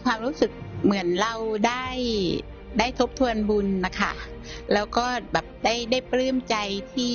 ความรู้สึกเหมือนเราได้ทบทวนบุญนะคะแล้วก็แบบได้ปลื้มใจที่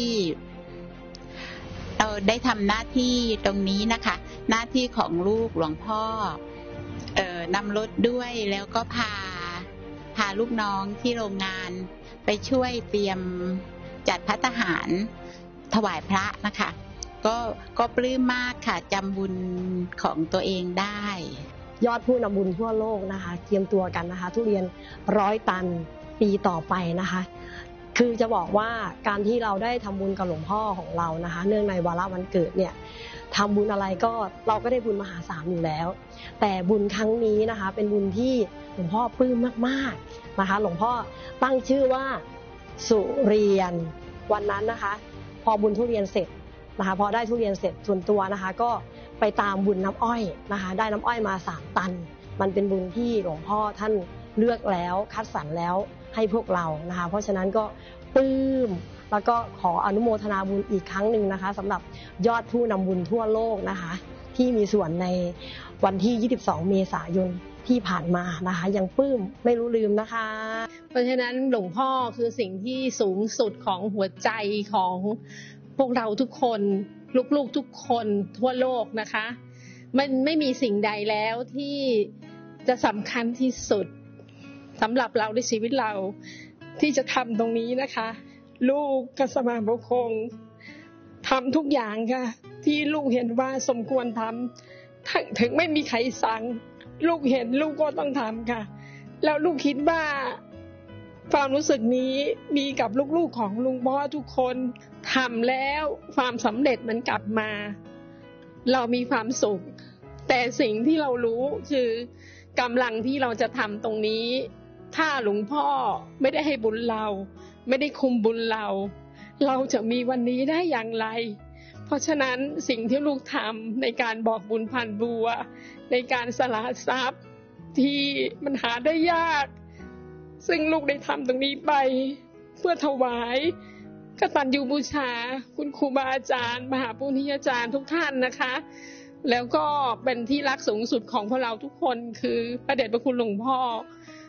เราได้ทำหน้าที่ตรงนี้นะคะหน้าที่ของลูกหลวงพ่อนำรถด้วยแล้วก็พาลูกน้องที่โรงงานไปช่วยเตรียมจัดภัตตาหารถวายพระนะคะก็ปลื้มมากค่ะจำบุญของตัวเองได้ยอดผู้นำบุญทั่วโลกนะคะเตรียมตัวกันนะคะทุเรียน100 ตันปีต่อไปนะคะคือจะบอกว่าการที่เราได้ทำบุญกับหลวงพ่อของเรานะคะเนื่องในวาระวันเกิดเนี่ยทำบุญอะไรก็เราก็ได้บุญมหาศาลอยู่แล้วแต่บุญครั้งนี้นะคะเป็นบุญที่หลวงพ่อปลื้มมากๆนะคะหลวงพ่อตั้งชื่อว่าสุเรียนวันนั้นนะคะพอบุญทุเรียนเสร็จนะคะพอได้ทุเรียนเสร็จส่วนตัวนะคะก็ไปตามบุญน้ำอ้อยนะคะได้น้ำอ้อยมา3 ตันมันเป็นบุญที่หลวงพ่อท่านเลือกแล้วคัดสรรแล้วให้พวกเรานะคะเพราะฉะนั้นก็ปลื้มแล้วก็ขออนุโมทนาบุญอีกครั้งหนึ่งนะคะสำหรับยอดผู้นำบุญทั่วโลกนะคะที่มีส่วนในวันที่22 เมษายนที่ผ่านมานะคะยังปลื้มไม่รู้ลืมนะคะเพราะฉะนั้นหลวงพ่อคือสิ่งที่สูงสุดของหัวใจของพวกเราทุกคนลูกๆทุกคนทั่วโลกนะคะมันไม่มีสิ่งใดแล้วที่จะสำคัญที่สุดสำหรับเราในชีวิตเราที่จะทำตรงนี้นะคะลูกกัสมาบุคงทำทุกอย่างค่ะที่ลูกเห็นว่าสมควรทำถึงไม่มีใครสั่งลูกเห็นลูกก็ต้องทำค่ะแล้วลูกคิดว่าความรู้สึกนี้มีกับลูกๆของลุงพ่อทุกคนทำแล้วความสำเร็จมันกลับมาเรามีความสุขแต่สิ่งที่เรารู้คือกำลังที่เราจะทำตรงนี้ถ้าหลวงพ่อไม่ได้ให้บุญเราไม่ได้คุมบุญเราจะมีวันนี้ได้อย่างไรเพราะฉะนั้นสิ่งที่ลูกทำในการบอกบุญผ่านบัวในการสละทรัพย์ที่มันหาได้ยากซึ่งลูกได้ทำตรงนี้ไปเพื่อถวายกตัญญูบูชาคุณครูบาอาจารย์มหาปุญญาจารย์ทุกท่านนะคะแล้วก็เป็นที่รักสูงสุดของพวกเราทุกคนคือพระเดชพระคุณหลวงพ่อ